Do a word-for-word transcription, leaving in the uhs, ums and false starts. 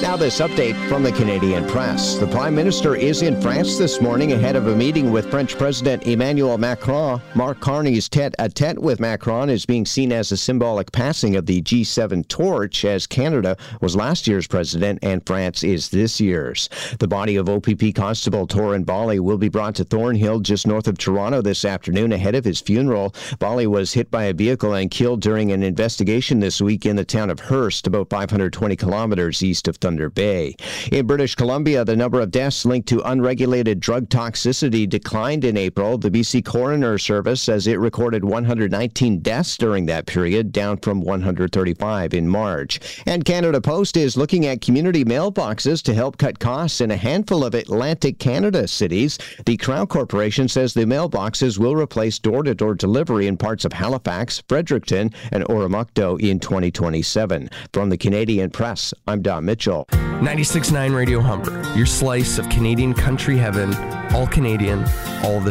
now this update from the Canadian Press. The Prime Minister is in France this morning ahead of a meeting with French President Emmanuel Macron. Mark Carney's tete-a-tete with Macron is being seen as a symbolic passing of the G seven torch, as Canada was last year's president and France is this year's. The body of O P P Constable Torin Bali will be brought to Thornhill just north of Toronto this afternoon ahead of his funeral. Bali was hit by a vehicle and killed during an investigation this week in the town of Hearst, about five hundred twenty kilometers east of Thunder Bay. In British Columbia, the number of deaths linked to unregulated drug toxicity declined in April. The B C Coroner Service says it recorded one hundred nineteen deaths during that period, down from one hundred thirty-five in March. And Canada Post is looking at community mailboxes to help cut costs in a handful of Atlantic Canada cities. The Crown Corporation says the mailboxes will replace door-to-door delivery in parts of Halifax, Fredericton, and Oromocto in twenty twenty-seven. From the Canadian Press, I'm Don Mitchell. ninety-six point nine Radio Humber, your slice of Canadian country heaven, all Canadian, all the